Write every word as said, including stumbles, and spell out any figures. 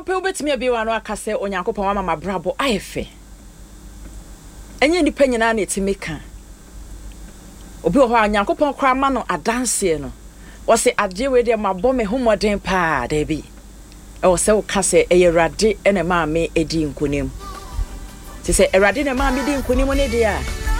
pe obetimi abi wa no akase onyankopon wa mama brabo ayefe enye ni panyina na etimi ka obi ho onyankopon kra ma no adanse no wo se adje we de mabọ me homoden pa da bi e wo se wo kase eyerade ene ma me edi nkonim ti se erade ne ma me di nkonim ne dia